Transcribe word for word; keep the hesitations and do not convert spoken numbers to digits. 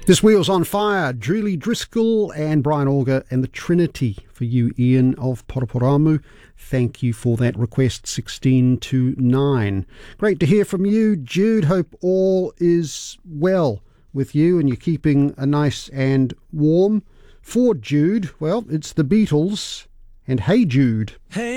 This Wheels on Fire, Julie Driscoll and Brian Auger and the Trinity for you, Ian of Poroporoamu. Thank you for that request, sixteen to nine. Great to hear from you, Jude. Hope all is well with you and you're keeping a nice and warm. For Jude, well, it's the Beatles and Hey Jude. Hey